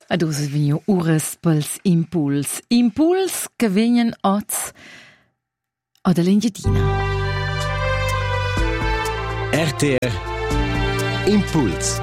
Ad us vegnu ures pels impuls. Impuls che vegnan oz ad l'Engiadina. RTR Impuls.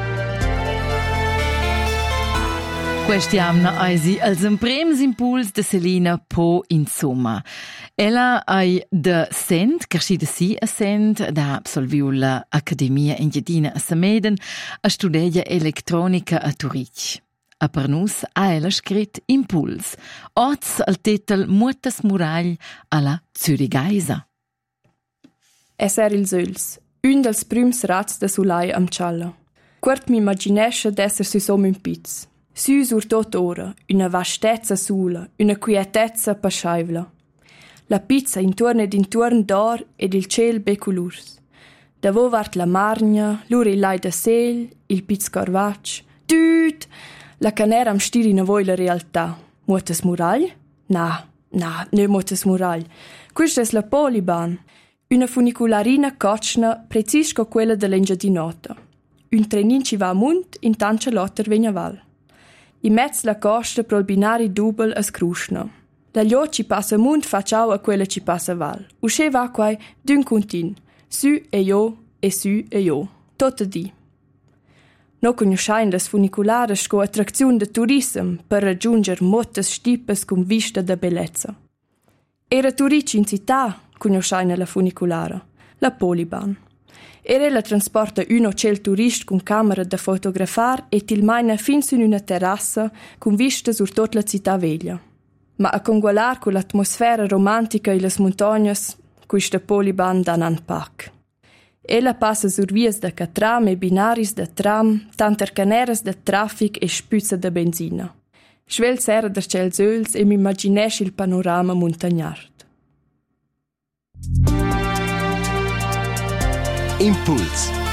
Questiamna eisi als emprems impuls de Selina po insomma. Ella ai de Sent, crescida si a Sent, da absolviu la Accademia Engiadina a Sameden, a studeia elettronica a Turic. A per nus ha ella scrit Impuls, oz al titel Muotas Muragl alla Zürigaisa. Esser ils öls, un dels prüms rats da sulai am Cialla. Quart mi immaginescha d'esser si som un piz. Sü sur tot ora, una vastezza sula, una quietezza pasceivla. La pizza intorno ed intorno d'or ed il ciel beculurs. Davo vart la margna, l'ur il lai da sel, il piz corvac. Tüt! La canera am stir in avoi la realtà. Muotas muragl? Na, ne muotas muragl. Questa es la Poliban. Una funicularina cocna, precis co quella dell'Engiadinota. Un trenin ci va a munt, in tancia lotter vegna val. In mezz la costa pro il binari dubel as crusna. La glo ci passa munt fa ciao a quella ci passa val. Usce va quai d'un contin. Su e io, Tota di. No conoscein las funiculares co attrazione de turism per raggiunger motas stipes con vista da bellezza. Era Turic in città, conoscein la funiculara, la Poliban. Era la transporta uno cel turist con camera da fotografar e tilmaina fins in una terrassa con vista sur tot la città veglia. Ma a congualar con l'atmosfera romantica e las montagnas, questa Poliban dan an pac. Ella passa sur vias da catram e binaris da tram, tanter caneras da traffic e spüzza da benzina. Schvel sera der cels öls e m'imaginesce il panorama montagnard. Impuls.